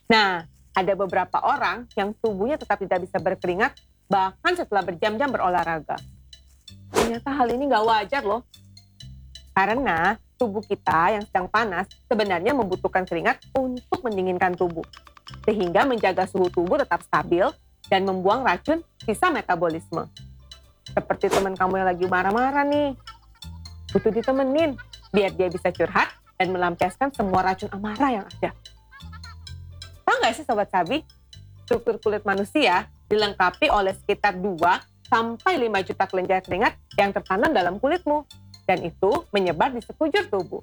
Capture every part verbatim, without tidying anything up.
Nah, ada beberapa orang yang tubuhnya tetap tidak bisa berkeringat bahkan setelah berjam-jam berolahraga. Ternyata hal ini nggak wajar loh. Karena tubuh kita yang sedang panas sebenarnya membutuhkan keringat untuk mendinginkan tubuh. Sehingga menjaga suhu tubuh tetap stabil dan membuang racun sisa metabolisme. Seperti teman kamu yang lagi marah-marah nih. Butuh ditemenin biar dia bisa curhat dan melampiaskan semua racun amarah yang ada. Tahu nggak sih Sobat Sabi? Struktur kulit manusia dilengkapi oleh sekitar dua sampai lima juta kelenjar keringat yang tertanam dalam kulitmu. Dan itu menyebar di sekujur tubuh.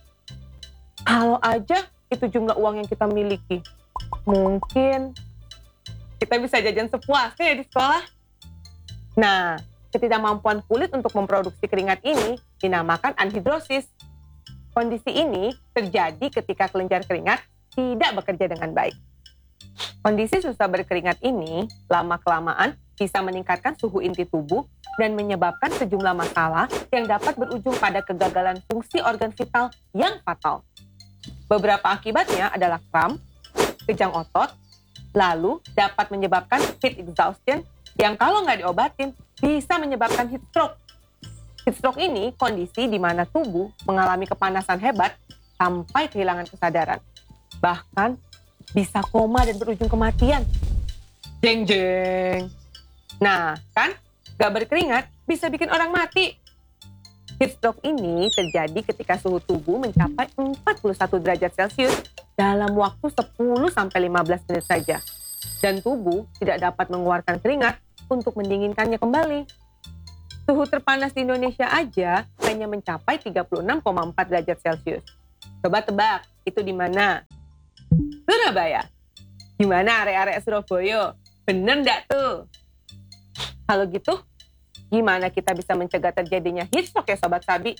Kalau aja itu jumlah uang yang kita miliki, mungkin kita bisa jajan sepuasnya ya di sekolah. Nah, ketidakmampuan kulit untuk memproduksi keringat ini dinamakan anhidrosis. Kondisi ini terjadi ketika kelenjar keringat tidak bekerja dengan baik. Kondisi susah berkeringat ini lama-kelamaan bisa meningkatkan suhu inti tubuh dan menyebabkan sejumlah masalah yang dapat berujung pada kegagalan fungsi organ vital yang fatal. Beberapa akibatnya adalah kram, kejang otot, lalu dapat menyebabkan heat exhaustion yang kalau nggak diobatin bisa menyebabkan heat stroke. Heat stroke ini kondisi di mana tubuh mengalami kepanasan hebat sampai kehilangan kesadaran. Bahkan bisa koma dan berujung kematian. Jeng jeng. Nah, kan gak berkeringat bisa bikin orang mati. Heat stroke ini terjadi ketika suhu tubuh mencapai empat puluh satu derajat Celcius dalam waktu sepuluh sampai lima belas menit saja. Dan tubuh tidak dapat mengeluarkan keringat untuk mendinginkannya kembali. Suhu terpanas di Indonesia aja hanya mencapai tiga puluh enam koma empat derajat Celcius. Coba tebak, itu di mana? Surabaya. Gimana area-area Surabaya? Bener nggak tuh? Kalau gitu, gimana kita bisa mencegah terjadinya heat stroke ya Sobat Sabi?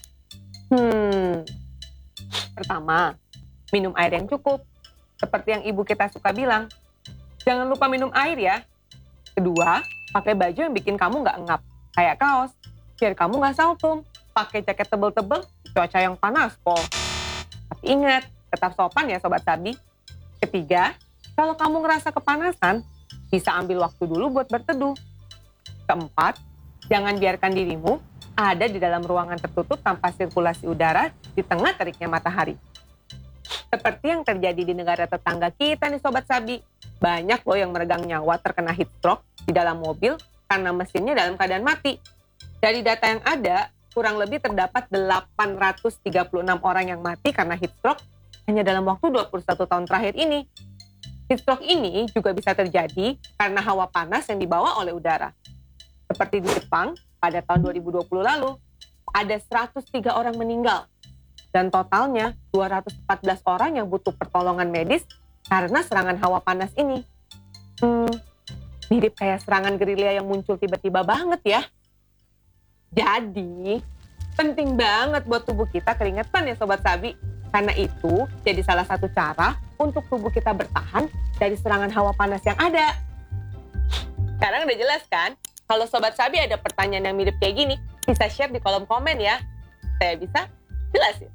Hmm, pertama, minum air yang cukup. Seperti yang ibu kita suka bilang, jangan lupa minum air ya. Kedua, pakai baju yang bikin kamu nggak ngap, kayak kaos. Biar kamu nggak saltum, pakai jaket tebel-tebel, cuaca yang panas kok. Tapi ingat, tetap sopan ya Sobat Sabi. Ketiga, kalau kamu ngerasa kepanasan, bisa ambil waktu dulu buat berteduh. Keempat, jangan biarkan dirimu ada di dalam ruangan tertutup tanpa sirkulasi udara di tengah teriknya matahari. Seperti yang terjadi di negara tetangga kita nih Sobat Sabi. Banyak loh yang meregang nyawa terkena heat stroke di dalam mobil karena mesinnya dalam keadaan mati. Dari data yang ada, kurang lebih terdapat delapan ratus tiga puluh enam orang yang mati karena heat stroke hanya dalam waktu dua puluh satu tahun terakhir ini. Heat stroke ini juga bisa terjadi karena hawa panas yang dibawa oleh udara. Seperti di Jepang, pada tahun dua ribu dua puluh lalu, ada seratus tiga orang meninggal. Dan totalnya dua ratus empat belas orang yang butuh pertolongan medis karena serangan hawa panas ini. Hmm, mirip kayak serangan gerilya yang muncul tiba-tiba banget ya. Jadi, penting banget buat tubuh kita keringetan ya Sobat Sabi. Karena itu jadi salah satu cara untuk tubuh kita bertahan dari serangan hawa panas yang ada. Sekarang udah jelas kan? Kalau Sobat Sabi ada pertanyaan yang mirip kayak gini, bisa share di kolom komen ya. Saya bisa jelasin.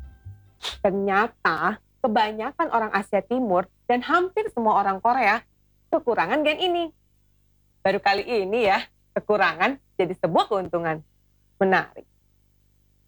Ternyata kebanyakan orang Asia Timur dan hampir semua orang Korea kekurangan gen ini. Baru kali ini ya, kekurangan jadi sebuah keuntungan. Menarik.